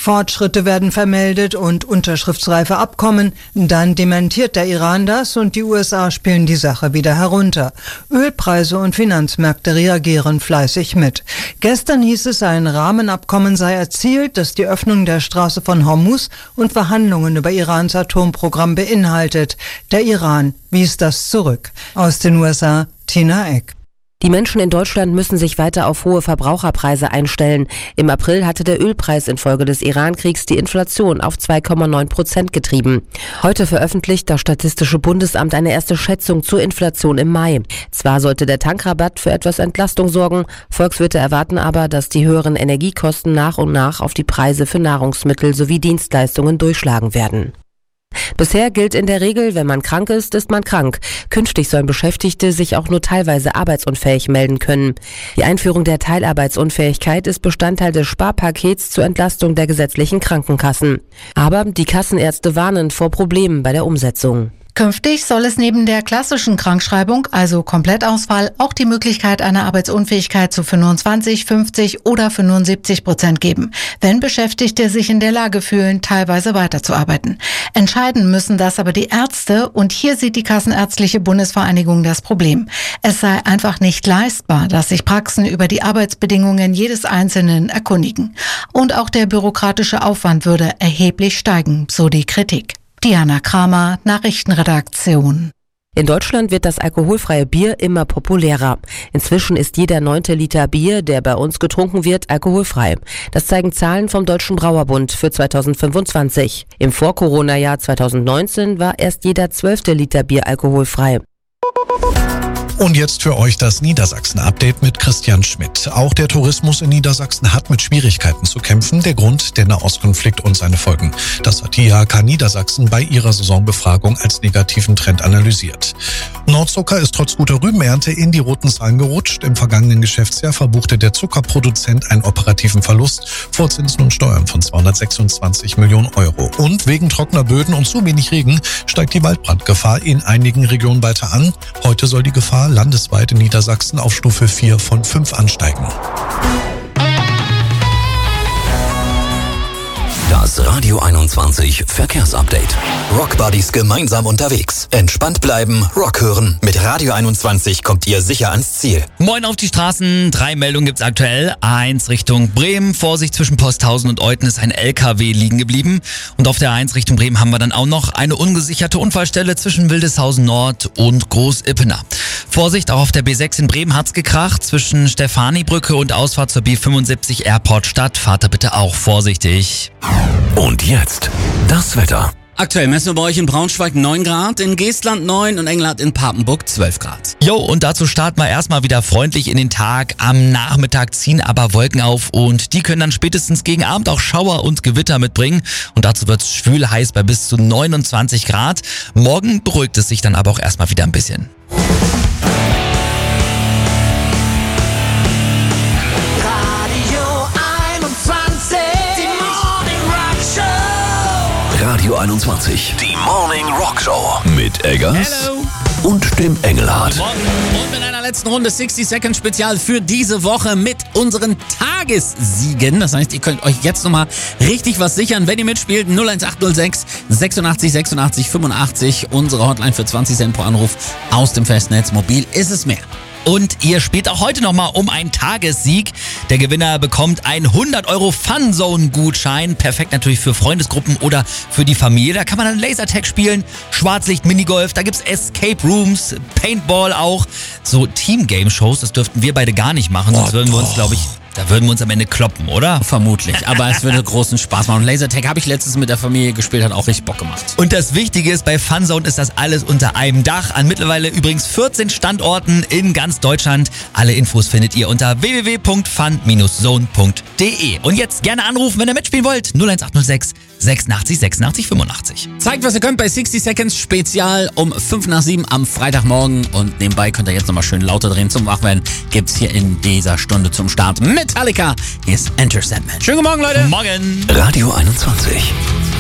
Fortschritte werden vermeldet und unterschriftsreife Abkommen. Dann dementiert der Iran das und die USA spielen die Sache wieder herunter. Ölpreise und Finanzmärkte reagieren fleißig mit. Gestern hieß es, ein Rahmenabkommen sei erzielt, das die Öffnung der Straße von Hormuz und Verhandlungen über Irans Atomprogramm beinhaltet. Der Iran wies das zurück. Aus den USA, Tina Eck. Die Menschen in Deutschland müssen sich weiter auf hohe Verbraucherpreise einstellen. Im April hatte der Ölpreis infolge des Iran-Kriegs die Inflation auf 2,9% getrieben. Heute veröffentlicht das Statistische Bundesamt eine erste Schätzung zur Inflation im Mai. Zwar sollte der Tankrabatt für etwas Entlastung sorgen, Volkswirte erwarten aber, dass die höheren Energiekosten nach und nach auf die Preise für Nahrungsmittel sowie Dienstleistungen durchschlagen werden. Bisher gilt in der Regel, wenn man krank ist, ist man krank. Künftig sollen Beschäftigte sich auch nur teilweise arbeitsunfähig melden können. Die Einführung der Teilarbeitsunfähigkeit ist Bestandteil des Sparpakets zur Entlastung der gesetzlichen Krankenkassen. Aber die Kassenärzte warnen vor Problemen bei der Umsetzung. Künftig soll es neben der klassischen Krankschreibung, also Komplettausfall, auch die Möglichkeit einer Arbeitsunfähigkeit zu 25, 50 oder 75% geben, wenn Beschäftigte sich in der Lage fühlen, teilweise weiterzuarbeiten. Entscheiden müssen das aber die Ärzte und hier sieht die Kassenärztliche Bundesvereinigung das Problem. Es sei einfach nicht leistbar, dass sich Praxen über die Arbeitsbedingungen jedes Einzelnen erkundigen. Und auch der bürokratische Aufwand würde erheblich steigen, so die Kritik. Diana Kramer, Nachrichtenredaktion. In Deutschland wird das alkoholfreie Bier immer populärer. Inzwischen ist jeder 9. Liter Bier, der bei uns getrunken wird, alkoholfrei. Das zeigen Zahlen vom Deutschen Brauerbund für 2025. Im Vor-Corona-Jahr 2019 war erst jeder 12. Liter Bier alkoholfrei. Und jetzt für euch das Niedersachsen-Update mit Christian Schmidt. Auch der Tourismus in Niedersachsen hat mit Schwierigkeiten zu kämpfen. Der Grund, der Nahostkonflikt und seine Folgen. Das hat die IHK Niedersachsen bei ihrer Saisonbefragung als negativen Trend analysiert. Nordzucker ist trotz guter Rübenernte in die roten Zahlen gerutscht. Im vergangenen Geschäftsjahr verbuchte der Zuckerproduzent einen operativen Verlust vor Zinsen und Steuern von 226 Millionen Euro. Und wegen trockener Böden und zu wenig Regen steigt die Waldbrandgefahr in einigen Regionen weiter an. Heute soll die Gefahr landesweit in Niedersachsen auf Stufe 4 von 5 ansteigen. Das Radio 21 Verkehrsupdate. Rockbuddies gemeinsam unterwegs. Entspannt bleiben, Rock hören. Mit Radio 21 kommt ihr sicher ans Ziel. Moin auf die Straßen. 3 Meldungen gibt's aktuell. 1 Richtung Bremen. Vorsicht, zwischen Posthausen und Euthen ist ein LKW liegen geblieben. Und auf der 1 Richtung Bremen haben wir dann auch noch eine ungesicherte Unfallstelle zwischen Wildeshausen Nord und Groß-Ippener. Vorsicht, auch auf der B6 in Bremen hat's gekracht. Zwischen Stefanibrücke und Ausfahrt zur B75 Airport Stadt. Fahrt da bitte auch vorsichtig. Und jetzt das Wetter. Aktuell messen wir bei euch in Braunschweig 9 Grad, in Geestland 9 und Engelhardt in Papenburg 12 Grad. Jo, und dazu starten wir erstmal wieder freundlich in den Tag. Am Nachmittag ziehen aber Wolken auf und die können dann spätestens gegen Abend auch Schauer und Gewitter mitbringen. Und dazu wird's schwül heiß bei bis zu 29 Grad. Morgen beruhigt es sich dann aber auch erstmal wieder ein bisschen. Radio 21, die Morning Rock Show mit Eggers und dem Engelhardt. Morgen und in einer letzten Runde 60 Second Spezial für diese Woche mit unseren Tagessiegen. Das heißt, ihr könnt euch jetzt nochmal richtig was sichern, wenn ihr mitspielt. 01806 86 86 85. Unsere Hotline für 20 Cent pro Anruf aus dem Festnetz. Mobil ist es mehr. Und ihr spielt auch heute nochmal um einen Tagessieg. Der Gewinner bekommt einen 100 € Funzone-Gutschein. Perfekt natürlich für Freundesgruppen oder für die Familie. Da kann man dann Lasertag spielen, Schwarzlicht, Minigolf, da gibt's Escape Rooms, Paintball auch. So Team-Game-Shows, das dürften wir beide gar nicht machen. Sonst würden wir uns, glaube ich, da würden wir uns am Ende kloppen, oder? Vermutlich, aber es würde großen Spaß machen. Und Lasertag habe ich letztens mit der Familie gespielt, hat auch richtig Bock gemacht. Und das Wichtige ist, bei Funzone ist das alles unter einem Dach. An mittlerweile übrigens 14 Standorten in ganz Deutschland. Alle Infos findet ihr unter www.fun-zone.de. Und jetzt gerne anrufen, wenn ihr mitspielen wollt. 01806 86 86 85. Zeigt, was ihr könnt bei 60 Seconds Spezial um 5 nach 7 am Freitagmorgen. Und nebenbei könnt ihr jetzt nochmal schön lauter drehen zum Wachwerden. Gibt's hier in dieser Stunde zum Start. Metallica, hier ist Enter Sandman. Schönen guten Morgen, Leute. Morgen. Radio 21.